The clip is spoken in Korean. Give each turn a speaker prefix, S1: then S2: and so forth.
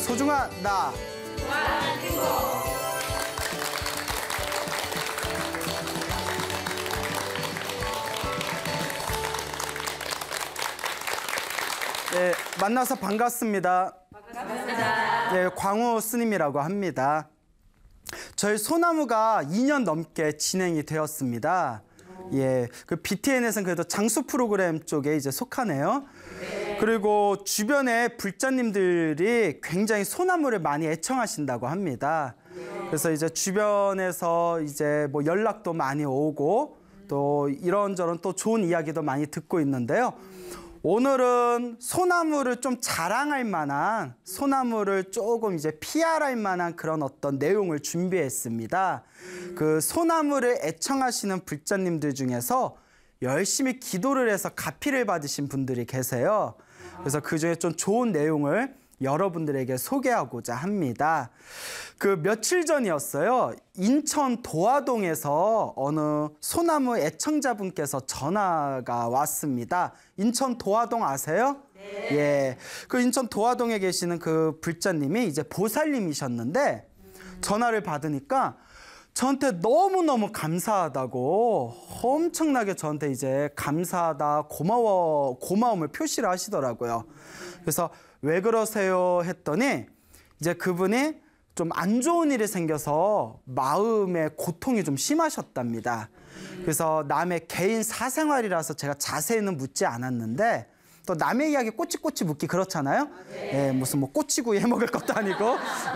S1: 소중한 나. 네, 만나서 반갑습니다. 반갑습니다. 네, 광우 스님이라고 합니다. 저희 소나무가 2년 넘게 진행이 되었습니다. 예, 그 BTN에서는 그래도 장수 프로그램 쪽에 이제 속하네요. 그리고 주변에 불자님들이 굉장히 소나무를 많이 애청하신다고 합니다. 그래서 이제 주변에서 이제 뭐 연락도 많이 오고 또 이런저런 또 좋은 이야기도 많이 듣고 있는데요. 오늘은 소나무를 좀 자랑할 만한, 소나무를 조금 이제 PR할 만한 그런 어떤 내용을 준비했습니다. 그 소나무를 애청하시는 불자님들 중에서 열심히 기도를 해서 가피를 받으신 분들이 계세요. 그래서 그중에 좀 좋은 내용을 여러분들에게 소개하고자 합니다. 그 며칠 전이었어요. 인천 도화동에서 어느 소나무 애청자분께서 전화가 왔습니다. 인천 도화동 아세요? 네. 예. 그 인천 도화동에 계시는 그 불자님이 이제 보살님이셨는데 전화를 받으니까 저한테 너무너무 감사하다고 엄청나게 저한테 이제 감사하다, 고마움을 표시를 하시더라고요. 그래서 왜 그러세요 했더니 이제 그분이 좀 안 좋은 일이 생겨서 마음의 고통이 좀 심하셨답니다. 그래서 남의 개인 사생활이라서 제가 자세히는 묻지 않았는데 또 남의 이야기 꼬치꼬치 묻기 그렇잖아요. 예, 무슨 뭐 꼬치구이 해먹을 것도 아니고